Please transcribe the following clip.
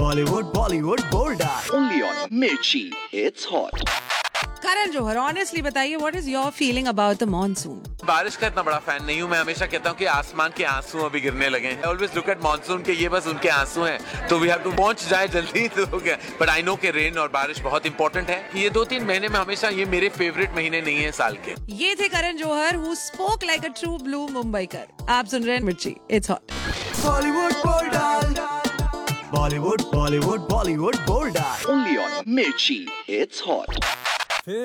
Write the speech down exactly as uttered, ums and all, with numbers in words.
Bollywood, Bollywood, Bollywood. Only on Mirchi. It's hot. Karan Johar, honestly बताइए, what is your feeling about the monsoon? बारिश का इतना बड़ा fan नहीं हूँ मैं। हमेशा कहता हूँ कि आसमान के आंसू अभी गिरने लगे हैं। ऑलवेज लुक एट मॉनसून के ये बस उनके आंसू हैं, तो वी हैव टू पहुंच जाए जल्दी तो हो गया। बट आई नो कि रेन और बारिश बहुत इंपॉर्टेंट है। ये दो तीन महीने में हमेशा ये मेरे फेवरेट महीने नहीं है साल के। ये थे Karan Johar, who spoke like a true blue Mumbaikar. आप सुन रहे हैं मिर्ची, it's hot. Bollywood, Bollywood. Bollywood, Bollywood, Bollywood, Bollywood. Only on Mirchi. It's hot.